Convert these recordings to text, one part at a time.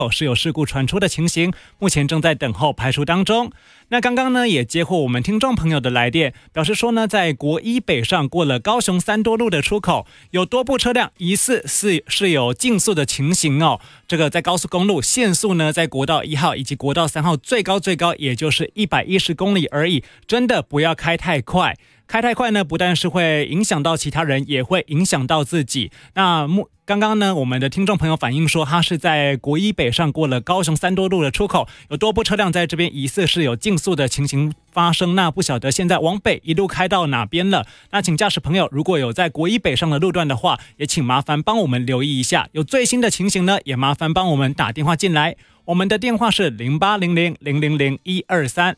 是有事故传出的情形，目前正在等候排除当中。那刚刚呢也接获我们听众朋友的来电，表示说呢，在国一北上过了高雄三多路的出口，有多部车辆疑似是有竞速的情形哦。这个在高速公路限速呢，在国道1号以及国道3号最高也就是110公里而已，真的不要开太快。开太快呢，不但是会影响到其他人，也会影响到自己。那刚刚呢，我们的听众朋友反映说，他是在国一北上过了高雄三多路的出口，有多部车辆在这边疑似是有竞速的情形发生。那不晓得现在往北一路开到哪边了？那请驾驶朋友如果有在国一北上的路段的话，也请麻烦帮我们留意一下。有最新的情形呢，也麻烦帮我们打电话进来。我们的电话是0800-000-123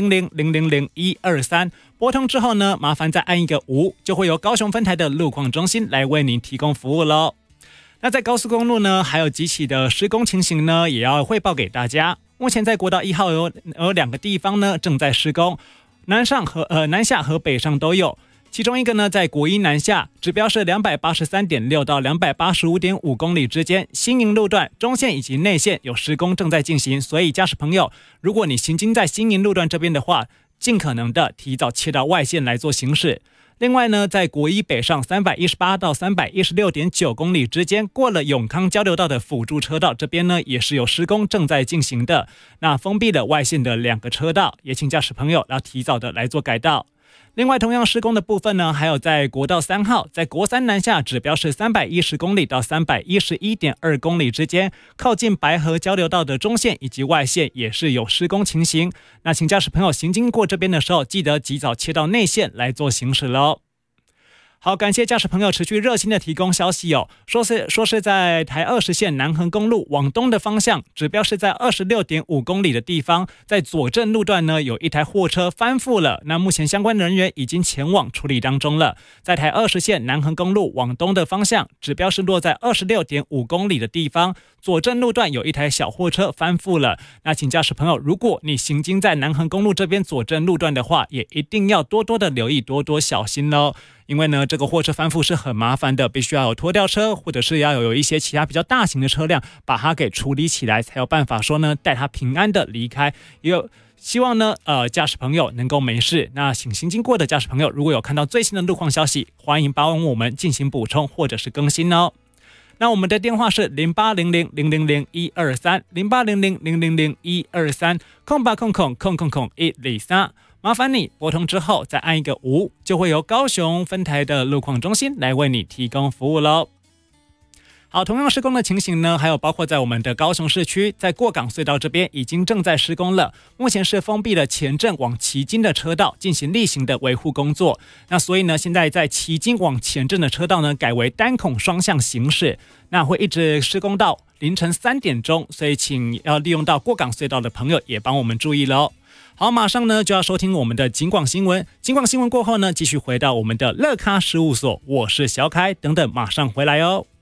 0800-000-123，拨通之后呢，麻烦再按一个5，就会由高雄分台的路况中心来为您提供服务咯。那在高速公路呢，还有几起的施工情形呢，也要汇报给大家。目前在国道1号有2个地方呢正在施工，南下和北上都有。其中一个呢，在国一南下，指标是 283.6 到 285.5 公里之间，新营路段中线以及内线有施工正在进行，所以驾驶朋友，如果你行经在新营路段这边的话，尽可能的提早切到外线来做行驶。另外呢，在国一北上318到 316.9 公里之间，过了永康交流道的辅助车道，这边呢也是有施工正在进行的，那封闭了外线的2个车道，也请驾驶朋友要提早的来做改道。另外同样施工的部分呢，还有在国道3号，在国3南下指标是310公里到 311.2 公里之间，靠近白河交流道的中线以及外线也是有施工情形。那请驾驶朋友行经过这边的时候，记得及早切到内线来做行驶咯。好，感谢驾驶朋友持续热心的提供消息哦。说是在台20线南横公路往东的方向，指标是在 26.5 公里的地方，在左正路段呢有一台货车翻覆了，那目前相关人员已经前往处理当中了。在台20线南横公路往东的方向，指标是落在 26.5 公里的地方，左正路段有一台小货车翻覆了。那请驾驶朋友，如果你行经在南横公路这边左正路段的话，也一定要多多的留意，多多小心哦。因为呢，这个货车翻覆是很麻烦的，必须要有拖吊车，或者是要有一些其他比较大型的车辆把它给处理起来，才有办法说呢带它平安的离开。也有希望呢驾驶朋友能够没事。那请行经过的驾驶朋友，如果有看到最新的路况消息，欢迎帮我们进行补充或者是更新哦。那我们的电话是0800-000-123 0800-000-123 0800-123，麻烦你拨通之后再按一个5，就会由高雄分台的路况中心来为你提供服务咯。好，同样施工的情形呢，还有包括在我们的高雄市区，在过港隧道这边已经正在施工了，目前是封闭了前镇往旗津的车道进行例行的维护工作。那所以呢，现在在旗津往前镇的车道呢改为单孔双向行驶，那会一直施工到凌晨3点钟，所以请要利用到过港隧道的朋友也帮我们注意咯。好，马上呢就要收听我们的警广新闻。警广新闻过后呢，继续回到我们的乐咖事务所，我是小凯，等等马上回来哦。